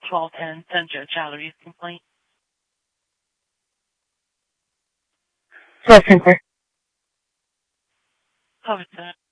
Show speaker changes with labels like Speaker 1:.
Speaker 1: 1210 send your child abuse complaint.
Speaker 2: Call center.
Speaker 1: Cover center.